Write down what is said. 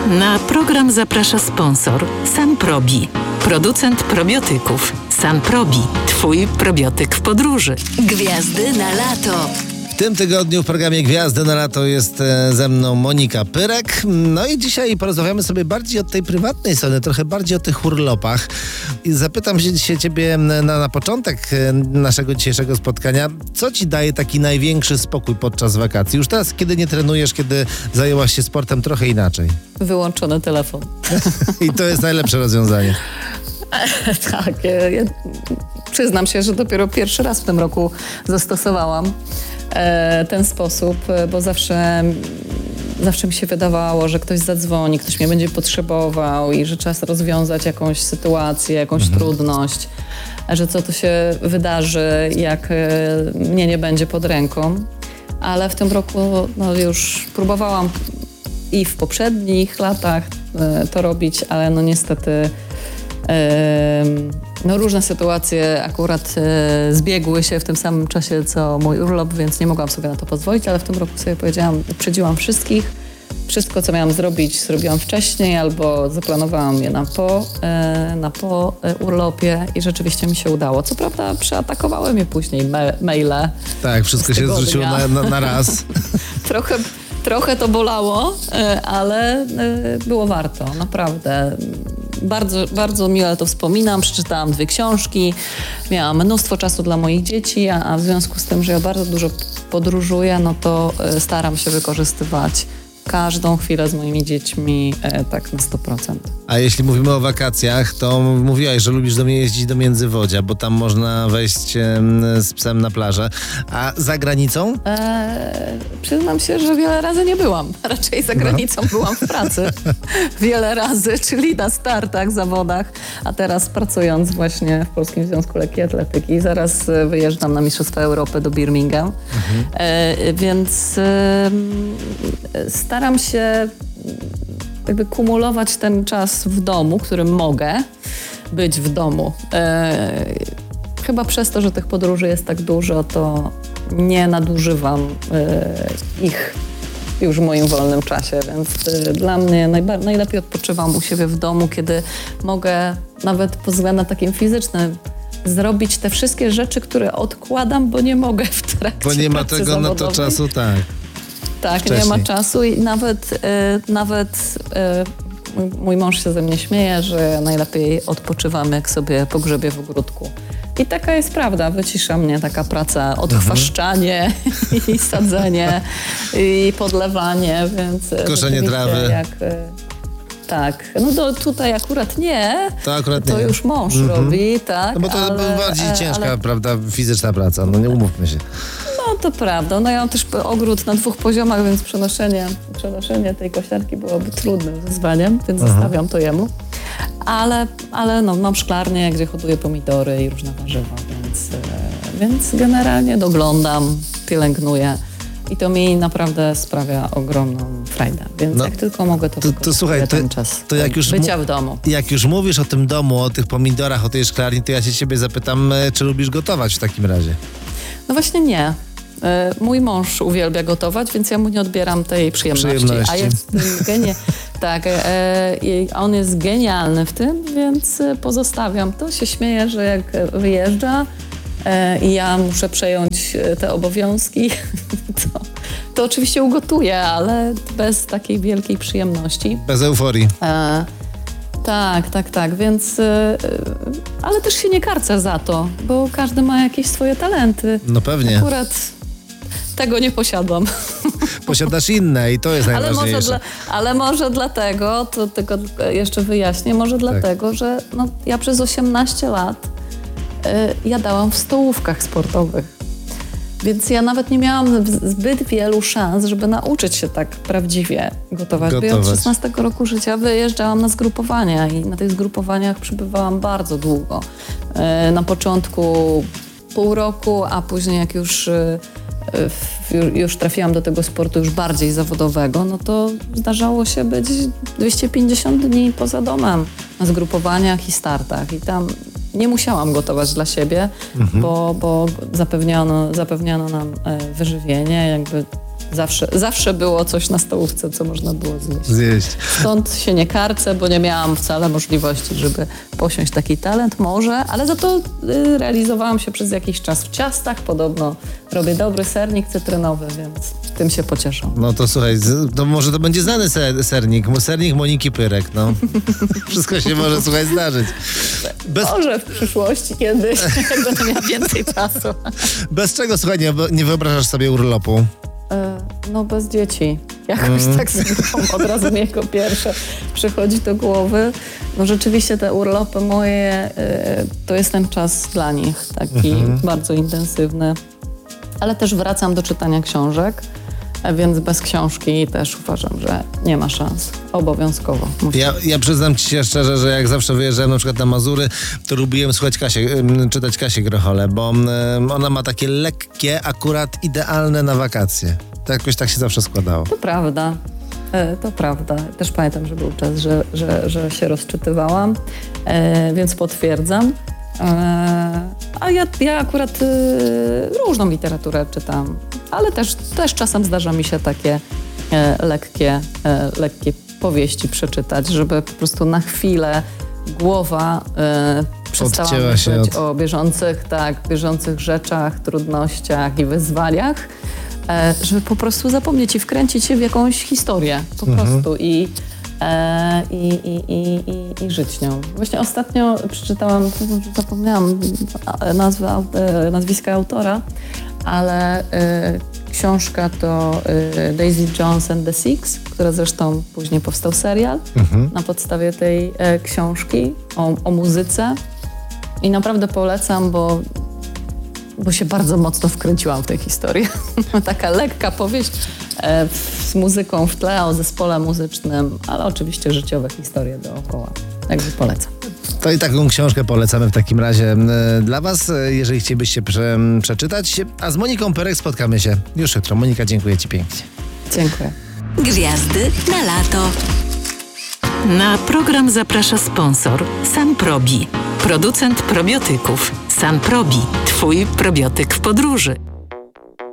Na program zaprasza sponsor Sanprobi, producent probiotyków. Sanprobi, twój probiotyk w podróży. Gwiazdy na lato. W tym tygodniu w programie Gwiazdy na lato jest ze mną Monika Pyrek. No i dzisiaj porozmawiamy sobie bardziej od tej prywatnej strony, trochę bardziej o tych urlopach. I zapytam się ciebie na początek naszego dzisiejszego spotkania, co ci daje taki największy spokój podczas wakacji? Już teraz, kiedy nie trenujesz, kiedy zajęłaś się sportem trochę inaczej. Wyłączony telefon. I to jest najlepsze rozwiązanie. Tak, ja przyznam się, że dopiero pierwszy raz w tym roku zastosowałam ten sposób, bo zawsze mi się wydawało, że ktoś zadzwoni, ktoś mnie będzie potrzebował i że trzeba rozwiązać jakąś sytuację, jakąś trudność, że co to się wydarzy, jak mnie nie będzie pod ręką. Ale w tym roku już próbowałam i w poprzednich latach to robić, ale niestety różne sytuacje akurat zbiegły się w tym samym czasie, co mój urlop, więc nie mogłam sobie na to pozwolić, ale w tym roku sobie powiedziałam, uprzedziłam wszystkich. Wszystko, co miałam zrobić, zrobiłam wcześniej albo zaplanowałam je na po urlopie i rzeczywiście mi się udało. Co prawda przeatakowały mnie później maile. Tak, wszystko się zrzuciło na raz. Trochę to bolało, ale było warto, naprawdę. Bardzo, bardzo miło to wspominam. Przeczytałam 2 książki, miałam mnóstwo czasu dla moich dzieci, a w związku z tym, że ja bardzo dużo podróżuję, to staram się wykorzystywać każdą chwilę z moimi dziećmi tak na 100%. A jeśli mówimy o wakacjach, to mówiłaś, że lubisz do mnie jeździć do Międzywodzia, bo tam można wejść z psem na plażę. A za granicą? Przyznam się, że wiele razy nie byłam. Raczej za granicą byłam w pracy. Wiele razy, czyli na startach, zawodach, a teraz pracując właśnie w Polskim Związku Lekkiej Atletyki. Zaraz wyjeżdżam na Mistrzostwa Europy do Birmingham. Więc staram się jakby kumulować ten czas w domu, którym mogę być w domu. Chyba przez to, że tych podróży jest tak dużo, to nie nadużywam ich już w moim wolnym czasie, więc dla mnie najlepiej odpoczywam u siebie w domu, kiedy mogę nawet pod względem takim fizycznym zrobić te wszystkie rzeczy, które odkładam, bo nie mogę w trakcie Bo nie ma pracy tego zawodowej. na to czasu, tak. Tak, wcześniej. Nie ma czasu i nawet mój mąż się ze mnie śmieje, że najlepiej odpoczywam, jak sobie pogrzebię w ogródku. I taka jest prawda, wycisza mnie taka praca, odchwaszczanie i sadzenie i podlewanie, więc koszenie trawy. Tak, tutaj akurat nie, to akurat to nie. Już mąż robi, tak. No bo to bardziej ciężka, prawda, fizyczna praca, nie umówmy się. No to prawda, ja mam też ogród na 2 poziomach, więc przenoszenie tej kosiarki byłoby trudnym wyzwaniem, więc zostawiam to jemu. Ale mam szklarnię, gdzie hoduję pomidory i różne warzywa, więc generalnie doglądam, pielęgnuję. I to mi naprawdę sprawia ogromną frajdę. Więc jak tylko mogę, to słuchaj, ten czas to jak już bycia w domu. Jak już mówisz o tym domu, o tych pomidorach, o tej szklarni, to ja się ciebie zapytam, czy lubisz gotować w takim razie? No właśnie nie. Mój mąż uwielbia gotować, więc ja mu nie odbieram tej przyjemności. A jest on jest genialny w tym, więc pozostawiam to. Się śmieję, że jak wyjeżdża i ja muszę przejąć te obowiązki, to oczywiście ugotuję, ale bez takiej wielkiej przyjemności. Bez euforii. Tak, więc ale też się nie karcę za to, bo każdy ma jakieś swoje talenty. No pewnie. Akurat tego nie posiadam. Posiadasz inne i to jest najważniejsze. Ale może dlatego, to tylko jeszcze wyjaśnię, dlatego, że ja przez 18 lat jadałam w stołówkach sportowych. Więc ja nawet nie miałam zbyt wielu szans, żeby nauczyć się tak prawdziwie gotować. Bo ja od 16 roku życia wyjeżdżałam na zgrupowania i na tych zgrupowaniach przebywałam bardzo długo. Na początku pół roku, a później jak już trafiłam do tego sportu już bardziej zawodowego, to zdarzało się być 250 dni poza domem na zgrupowaniach i startach. I tam nie musiałam gotować dla siebie, bo zapewniano nam wyżywienie, jakby Zawsze było coś na stołówce, co można było Zjeść. Stąd się nie karcę, bo nie miałam wcale możliwości, żeby posiąść taki talent. Może, ale za to realizowałam się przez jakiś czas w ciastach. Podobno robię dobry sernik cytrynowy, więc tym się pocieszę. No to słuchaj, to może to będzie znany sernik Moniki Pyrek, no. Wszystko się może, słuchaj, zdarzyć. Może w przyszłości kiedyś, jak będę miała więcej czasu. Bez czego, słuchaj, nie wyobrażasz sobie urlopu? No bez dzieci. Jakoś tak od razu mi jako pierwsze przychodzi do głowy. No rzeczywiście te urlopy moje, to jest ten czas dla nich, taki bardzo intensywny. Ale też wracam do czytania książek, więc bez książki też uważam, że nie ma szans. Obowiązkowo. Ja przyznam ci się szczerze, że jak zawsze wyjeżdżałem na przykład na Mazury, to lubiłem czytać Kasię Grocholę, bo ona ma takie lekkie, akurat idealne na wakacje. To jakoś tak się zawsze składało. To prawda. To prawda. Też pamiętam, że był czas, że się rozczytywałam, więc potwierdzam. A ja akurat różną literaturę czytam, ale też czasem zdarza mi się takie lekkie powieści przeczytać, żeby po prostu na chwilę głowa przestała myśleć o bieżących rzeczach, trudnościach i wyzwaniach, żeby po prostu zapomnieć i wkręcić się w jakąś historię po prostu i żyć nią. Właśnie ostatnio przeczytałam, zapomniałam nazwiska autora, ale książka to Daisy Jones and the Six, która zresztą później powstał serial na podstawie tej książki o muzyce. I naprawdę polecam, bo się bardzo mocno wkręciłam w tę historię. Taka lekka powieść z muzyką w tle, o zespole muzycznym, ale oczywiście życiowe historie dookoła. Także polecam. To i taką książkę polecamy w takim razie dla was, jeżeli chcielibyście przeczytać. A z Moniką Pyrek spotkamy się już jutro. Monika, dziękuję ci pięknie. Dziękuję. Gwiazdy na lato. Na program zaprasza sponsor Sanprobi, producent probiotyków. Sanprobi, twój probiotyk w podróży.